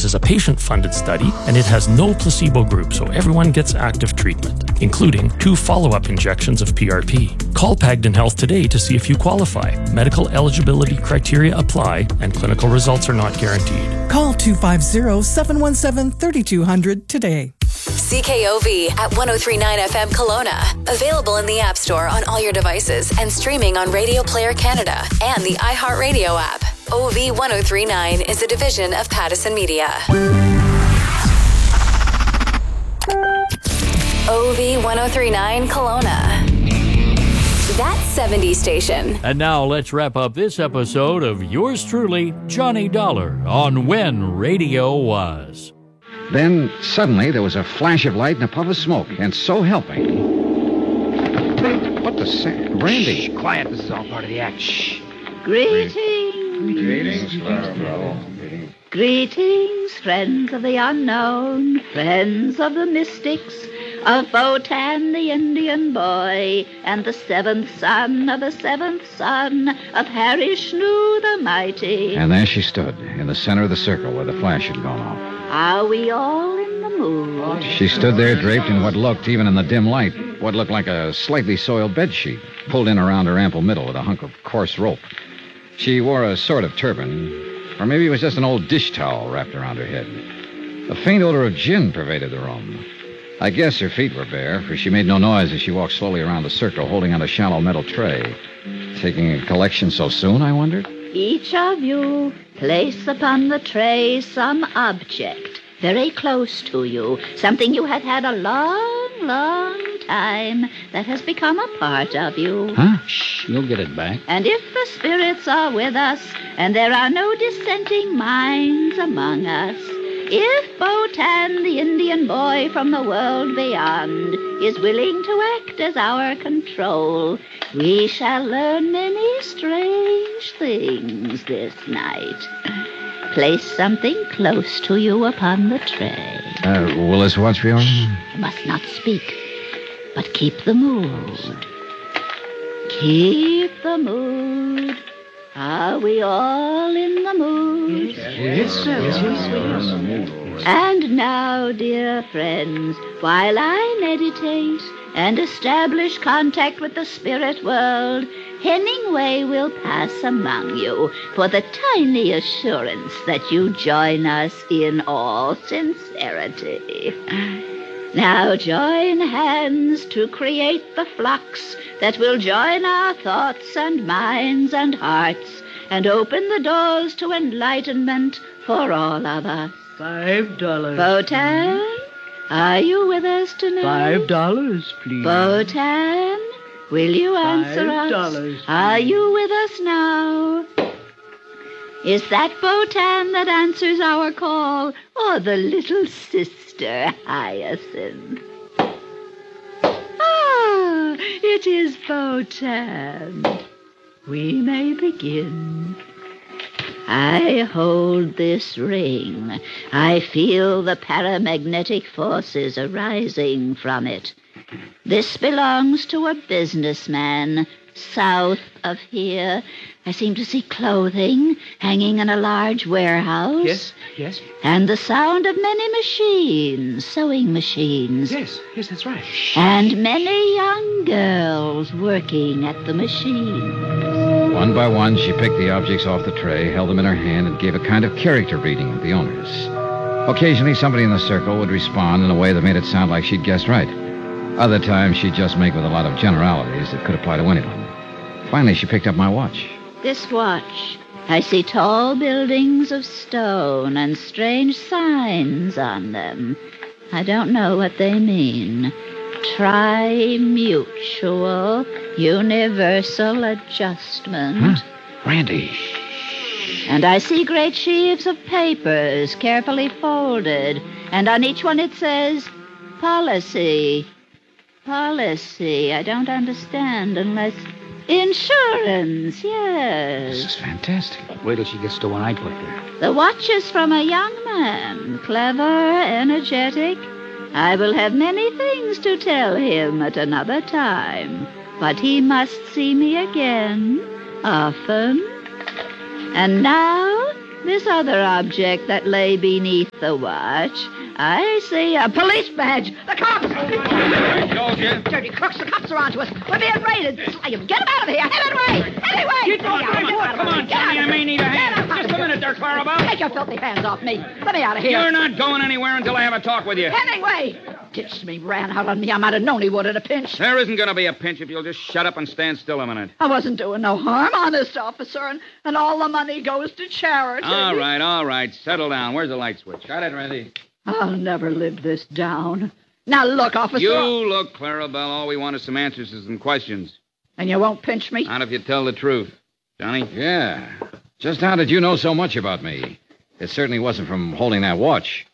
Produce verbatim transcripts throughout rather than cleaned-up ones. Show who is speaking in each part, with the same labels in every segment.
Speaker 1: This is a patient-funded study, and it has no placebo group, so everyone gets active treatment, including two follow-up injections of P R P. Call Pagden Health today to see if you qualify. Medical eligibility criteria apply, and clinical results are not guaranteed.
Speaker 2: Call two five zero, seven one seven, three two zero zero today.
Speaker 3: C K O V at one oh three point nine F M Kelowna. Available in the App Store on all your devices and streaming on Radio Player Canada and the iHeartRadio app. O V one oh three point nine is a division of Pattison Media. O V one oh three point nine Kelowna. That seventies station.
Speaker 4: And now let's wrap up this episode of yours truly, Johnny Dollar, on When Radio Was.
Speaker 5: Then, suddenly, there was a flash of light and a puff of smoke, and so helping... What the sa- Brandy?
Speaker 6: Shh, quiet. This is all part of the act. Shh.
Speaker 7: Greetings.
Speaker 5: Greetings, Floribel.
Speaker 7: Greetings, friends of the unknown, friends of the mystics, of Botan the Indian boy, and the seventh son of the seventh son of Harishnu the mighty.
Speaker 5: And there she stood, in the center of the circle where the flash had gone off.
Speaker 7: Are we all in the mood?
Speaker 5: She stood there draped in what looked, even in the dim light, what looked like a slightly soiled bedsheet, pulled in around her ample middle with a hunk of coarse rope. She wore a sort of turban, or maybe it was just an old dish towel wrapped around her head. A faint odor of gin pervaded the room. I guess her feet were bare, for she made no noise as she walked slowly around the circle, holding on a shallow metal tray. Taking a collection so soon, I wondered?
Speaker 7: Each of you place upon the tray some object very close to you, something you have had a long, long time that has become a part of you.
Speaker 5: Huh?
Speaker 4: Shh, you'll get it back.
Speaker 7: And if the spirits are with us, and there are no dissenting minds among us, if Botan, the Indian boy from the world beyond, is willing to act as our control, we shall learn many strange things this night. Place something close to you upon the tray.
Speaker 5: Uh, will this watch be on?
Speaker 7: You must not speak, but keep the mood. Keep the mood. Are we all in the mood?
Speaker 6: Yes, sir. Yes, yes,
Speaker 7: And now, dear friends, while I meditate and establish contact with the spirit world, Hemingway will pass among you for the tiny assurance that you join us in all sincerity. Now join hands to create the flux that will join our thoughts and minds and hearts and open the doors to enlightenment for all of us.
Speaker 6: Five dollars.
Speaker 7: Botan, are you with us tonight?
Speaker 6: Five dollars, please.
Speaker 7: Botan, will you answer
Speaker 6: Five
Speaker 7: us?
Speaker 6: dollars, please.
Speaker 7: Are you with us now? Is that Botan that answers our call, or the little sister Hyacinth? Ah, it is Botan. We may begin. I hold this ring. I feel the paramagnetic forces arising from it. This belongs to a businessman south of here. I seem to see clothing hanging in a large warehouse.
Speaker 6: Yes, yes.
Speaker 7: And the sound of many machines, sewing machines.
Speaker 6: Yes, yes, that's right.
Speaker 7: And many young girls working at the machines.
Speaker 5: One by one, she picked the objects off the tray, held them in her hand, and gave a kind of character reading of the owners. Occasionally, somebody in the circle would respond in a way that made it sound like she'd guessed right. Other times, she'd just make with a lot of generalities that could apply to anyone. Finally, she picked up my watch.
Speaker 7: This watch, I see tall buildings of stone and strange signs on them. I don't know what they mean. Tri-mutual, universal adjustment.
Speaker 5: Huh? Randy.
Speaker 7: And I see great sheaves of papers carefully folded, and on each one it says, policy. Policy, I don't understand unless... Insurance, yes.
Speaker 5: This is fantastic.
Speaker 6: Wait till she gets to one I put there.
Speaker 7: The watch is from a young man, clever, energetic. I will have many things to tell him at another time, but he must see me again, often. And now, This other object that lay beneath the watch, I see a police badge. The cops!
Speaker 5: Told you.
Speaker 7: Dirty crooks, the cops are onto us. We're being raided. Slay 'em. Get them out of here. Hemingway! Hemingway!
Speaker 8: You don't come on, come on, Johnny. I may need a hand. Just a minute there, Clarabelle.
Speaker 7: Take your filthy hands off me. Let me out of here.
Speaker 8: You're not going anywhere until I have a talk with you.
Speaker 7: Hemingway! Ditched me, ran out on me. I might have known he would at a pinch.
Speaker 8: There isn't going to be a pinch if you'll just shut up and stand still a minute.
Speaker 7: I wasn't doing no harm, honest, officer, and, and all the money goes to charity.
Speaker 8: All right, all right. Settle down. Where's the light switch?
Speaker 5: Got it, Randy.
Speaker 7: I'll never live this down. Now look, officer.
Speaker 8: You look, Clarabelle. All we want is some answers to some questions.
Speaker 7: And you won't pinch me?
Speaker 8: Not if you tell the truth. Johnny?
Speaker 5: Yeah. Just how did you know so much about me? It certainly wasn't from holding that watch.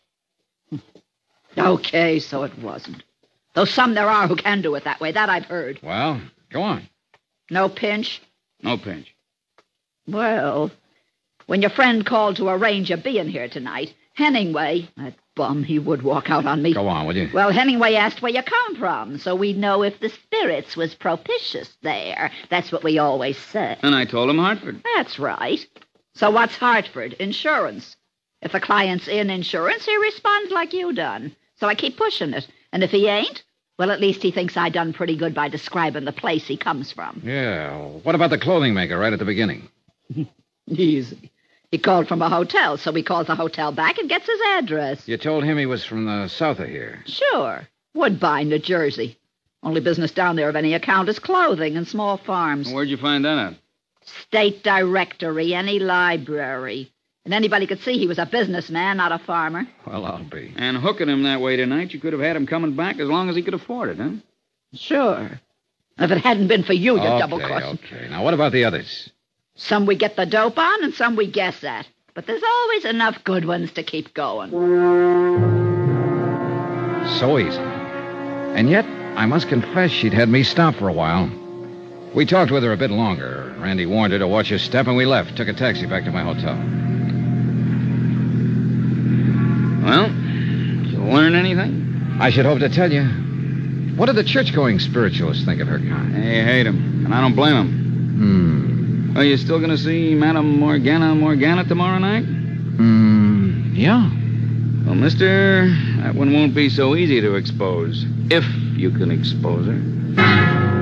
Speaker 7: Okay, so it wasn't. Though some there are who can do it that way. That I've heard.
Speaker 5: Well, go on.
Speaker 7: No pinch?
Speaker 8: No pinch.
Speaker 7: Well, when your friend called to arrange your being here tonight, Hemingway, that bum, he would walk out on me.
Speaker 5: Go on, will you?
Speaker 7: Well, Hemingway asked where you come from, so we'd know if the spirits was propitious there. That's what we always say.
Speaker 8: And I told him Hartford.
Speaker 7: That's right. So what's Hartford? Insurance. If the client's in insurance, he responds like you done. So I keep pushing it. And if he ain't, well, at least he thinks I done pretty good by describing the place he comes from.
Speaker 5: Yeah. What about the clothing maker right at the beginning?
Speaker 7: Easy. He called from a hotel, so he calls the hotel back and gets his address.
Speaker 5: You told him he was from the south of here.
Speaker 7: Sure. Woodbine, New Jersey. Only business down there of any account is clothing and small farms.
Speaker 8: Where'd you find that out?
Speaker 7: State directory, any library. And anybody could see he was a businessman, not a farmer.
Speaker 5: Well, I'll be.
Speaker 8: And hooking him that way tonight, you could have had him coming back as long as he could afford it, huh?
Speaker 7: Sure. If it hadn't been for you, you
Speaker 5: Okay,
Speaker 7: double-crossed.
Speaker 5: okay. Now, what about the others?
Speaker 7: Some we get the dope on and some we guess at. But there's always enough good ones to keep going.
Speaker 5: So easy. And yet, I must confess she'd had me stop for a while. We talked with her a bit longer. Randy warned her to watch her step, and we left. Took a taxi back to my hotel.
Speaker 8: Well, did you learn anything?
Speaker 5: I should hope to tell you. What do the church-going spiritualists think of her kind?
Speaker 8: They hate him, and I don't blame him.
Speaker 5: Hmm.
Speaker 8: Are you still going to see Madame Morgana Morgana tomorrow night?
Speaker 5: Hmm. Yeah.
Speaker 8: Well, mister, that one won't be so easy to expose. If you can expose her.